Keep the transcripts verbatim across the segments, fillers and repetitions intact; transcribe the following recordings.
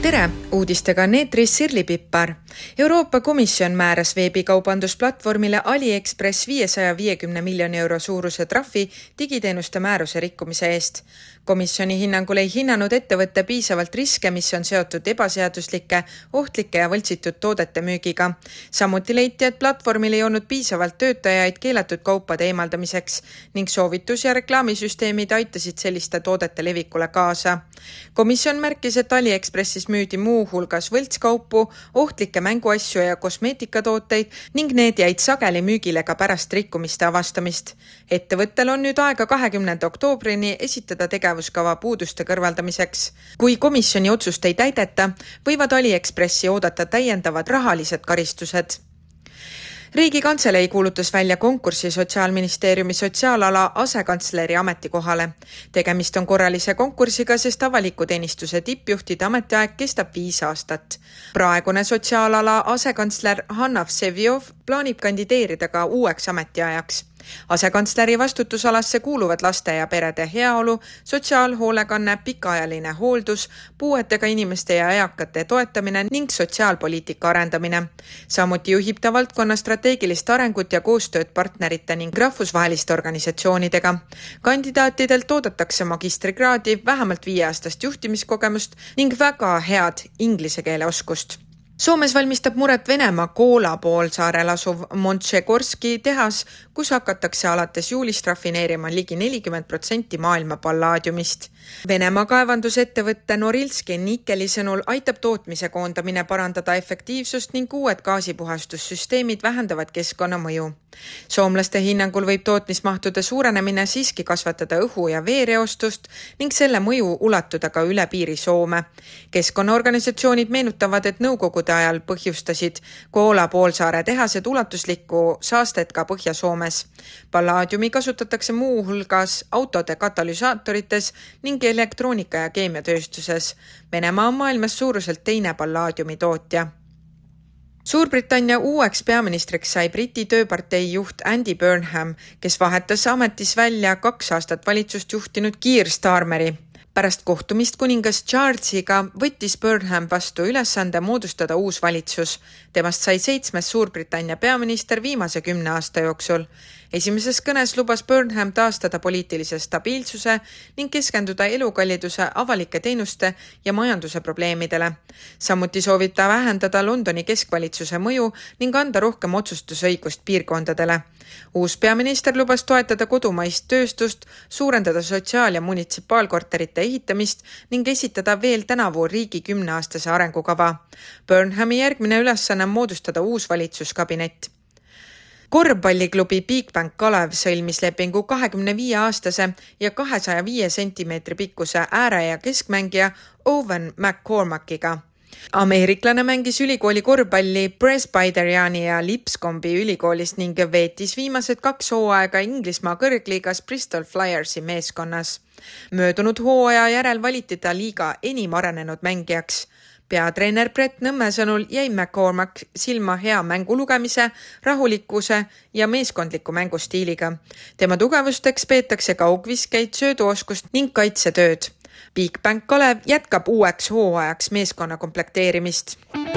Tere! Uudistega neetris Sirli Pippar. Euroopa Komisjon määras veebikaubandusplatvormile AliExpress viiesaja viiekümne miljoni euro suuruse trahvi digiteenuste määruse rikkumise eest. Komisjoni hinnangul ei hinnanud ettevõtte piisavalt riske, mis on seotud ebaseaduslike, ohtlike ja võltsitud toodete müügiga. Samuti leiti, et platvormil ei olnud piisavalt töötajaid keelatud kaupade eemaldamiseks ning soovitus- ja reklaamisüsteemid aitasid selliste toodete levikule kaasa. Komisjon märkis, et AliExpressis müüdi muu hulgas võltskaupu, ohtlikke mänguasju ja kosmeetikatooteid ning need jäid sageli müügile ka pärast rikkumiste avastamist. Ettevõttel on nüüd aega kahekümnenda oktoobrini esitada tegevuskava puuduste kõrvaldamiseks. Kui komisjoni otsust ei täideta, võivad AliExpressi oodata täiendavad rahalised karistused. Riigikantselei kuulutas välja konkursi Sotsiaalministeeriumi sotsiaalala asekantsleri ametikohale. Tegemist on korralise konkursiga, sest avaliku teenistuse tippjuhtide ametiaeg kestab viis aastat. Praegune sotsiaalala asekantsler Hanna Vseviov plaanib kandideerida ka uueks ametiajaks. Asekantsleri vastutusalasse kuuluvad laste ja perede heaolu, sotsiaalhoolekanne, pikaajaline hooldus, puuetega inimeste ja eakate toetamine ning sotsiaalpoliitika arendamine. Samuti juhib ta valdkonna strateegilist arengut ja koostööd partnerite ning rahvusvaheliste organisatsioonidega. Kandidaatidelt oodatakse magistrikraadi, vähemalt viieaastast juhtimiskogemust ning väga head inglise keele oskust. Soomes valmistab muret Venemaa Koola poolsaarel asuv Montšegorski tehas, kus hakatakse alates juulist rafineerima ligi nelikümmend protsenti maailma pallaadiumist. Venemaa kaevandusettevõtte Norilski Nikeli sõnul aitab tootmise koondamine parandada efektiivsust ning uued gaasipuhastussüsteemid vähendavad keskkonnamõju. Soomlaste hinnangul võib tootmismahtude suurenemine siiski kasvatada õhu- ja veereostust ning selle mõju ulatuda ka üle piiri Soome. Keskkonnaorganisatsioonid meenutavad, et nõukogude ajal põhjustasid Koola poolsaare tehased ulatuslikku saastet ka Põhja-Soomes. Pallaadiumi kasutatakse muu hulgas autode katalüsaatorites ning elektroonika- ja keemiatööstuses. Venemaa on maailmas suuruselt teine pallaadiumi tootja. Suurbritannia uueks peaministriks sai Briti tööpartei juht Andy Burnham, kes vahetas ametis välja kaks aastat valitsust juhtinud Keir Starmeri. Pärast kohtumist kuningas Charlesiga võttis Burnham vastu ülesande moodustada uus valitsus. Temast sai seitsmes Suurbritannia peaminister viimase kümne aasta jooksul. Esimeses kõnes lubas Burnham taastada poliitilise stabiilsuse ning keskenduda elukalliduse, avalike teenuste ja majanduse probleemidele. Samuti soovib ta vähendada Londoni keskvalitsuse mõju ning anda rohkem otsustusõigust piirkondadele. Uus peaminister lubas toetada kodumaist tööstust, suurendada sotsiaal- ja munitsipaalkorterite ehitamist ning esitada veel tänavu riigi kümneaastase arengukava. Burnhami järgmine ülesanne on moodustada uus valitsuskabinett. Korvpalliklubi Bigbank Kalev sõlmis lepingu kahekümne viie aastase ja kahesaja viie sentimeetri pikkuse ääre- ja keskmängija Owen McCormackiga. Ameeriklane mängis ülikooli korvpalli Presbyteriani ja Lipscombi ülikoolist ning veetis viimased kaks hooaega Inglismaa kõrgliigas Bristol Flyersi meeskonnas. Möödunud hooaja järel valiti ta liiga enim arenenud mängijaks. Peatreener Brett Nõmme sõnul jäi McCormack silma hea mängulugemise, rahulikkuse ja meeskondliku mängustiiliga. Tema tugevusteks peetakse kaugviskeid, sööduoskust ning kaitsetööd. Bigbank Kalev jätkab uueks hooajaks meeskonna komplekteerimist.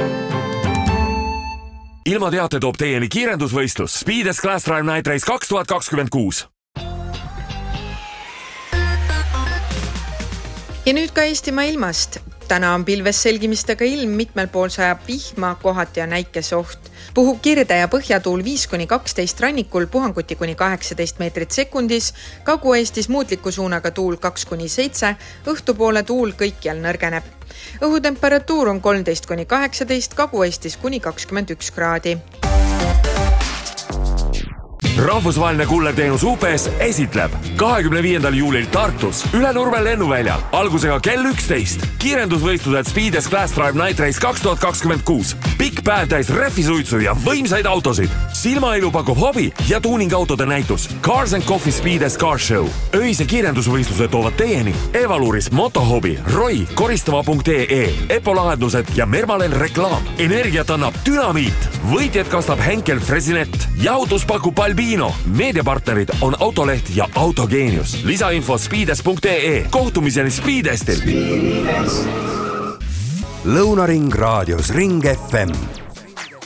Ilma teate toob teieni kiirendusvõistlus Speed Class Drive Night Race kaks tuhat kakskümmend kuus. Ja nüüd ka Eestimaa ilmast. Täna on pilves selgimistega ilm, mitmel pool sajab vihma, kohati on näikesoht. Puhub kirde ja põhjatuul viis kuni kaksteist rannikul, puhanguti kuni kaheksateist meetrit sekundis, Kagu-Eestis muutliku suunaga tuul kaks kuni seitse, õhtupoole tuul kõikjal nõrgeneb. Õhutemperatuur on kolmteist kuni kaheksateist, Kagu-Eestis kuni kakskümmend üks kraadi. Rahvusvaheline kullerteenus U P S esitleb kahekümne viiendal juulil Tartus üle Nurme lennuväljal algusega kell üksteist. Kiirendusvõistlused Speed Class Drive Night Race kaks tuhat kakskümmend kuus. Pikk päev täis rehvisuitsu ja võimsaid autosid. Silmailu pakub hobi ja tuuningautode näitus. Cars and Coffee Speed Car Show. Öise kiirendusvõistlused toovad teieni Evaluris, Motohobi, Roi, koristava punkt ee, Epo lahendused ja Mermalen reklaam. Energiat annab Dynamiit. Võitjad kastab Henkel Fresinet. Jahutus pakub Albino. Meediapartnerid on Autoleht ja Autogeenius. Lisainfo speedes punkt ee. Kohtumiseni Speedestil. Lõunaring raadios Ring F M